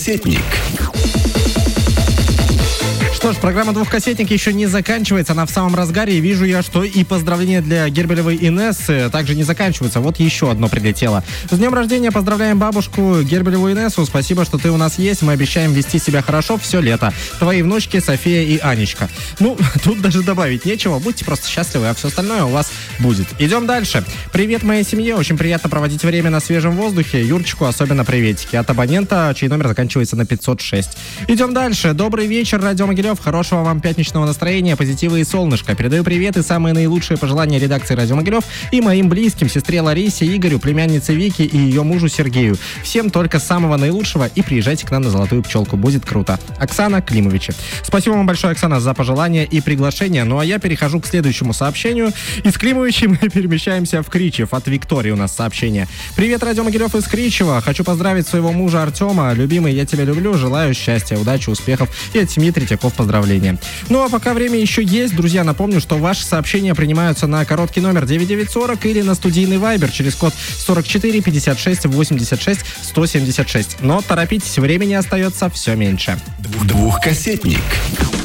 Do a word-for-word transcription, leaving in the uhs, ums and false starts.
Сетник. Что ж, программа «Двухкассетник» еще не заканчивается, она в самом разгаре, и вижу я, что и поздравления для Гербелевой Инессы также не заканчиваются. Вот еще одно прилетело. С днем рождения поздравляем бабушку Гербелеву Инессу. Спасибо, что ты у нас есть. Мы обещаем вести себя хорошо все лето. Твои внучки София и Анечка. Ну, тут даже добавить нечего. Будьте просто счастливы, а все остальное у вас будет. Идем дальше. Привет моей семье. Очень приятно проводить время на свежем воздухе. Юрчику особенно приветики. От абонента, чей номер заканчивается на пятьсот шесть. Идем дальше. Добрый вечер, Радио Могилев. Хорошего вам пятничного настроения, позитива и солнышка. Передаю привет и самые наилучшие пожелания редакции Радио Могилев и моим близким, сестре Ларисе, Игорю, племяннице Вике и ее мужу Сергею. Всем только самого наилучшего и приезжайте к нам на Золотую Пчелку. Будет круто. Оксана Климовича. Спасибо вам большое, Оксана, за пожелания и приглашение. Ну а я перехожу к следующему сообщению. Из Климовича мы перемещаемся в Кричев. От Виктории у нас сообщение. Привет, Радио Могилев из Кричева. Хочу поздравить своего мужа Артема. Любимый, я тебя люблю. Желаю счастья, удачи, успехов. И от семьи Третьяков поздравления. Ну а пока время еще есть, друзья, напомню, что ваши сообщения принимаются на короткий номер девять девять сорок или на студийный вайбер через код сорок четыре пятьдесят шесть восемьдесят шесть сто семьдесят шесть. Но торопитесь, времени остается все меньше. Двухкассетник.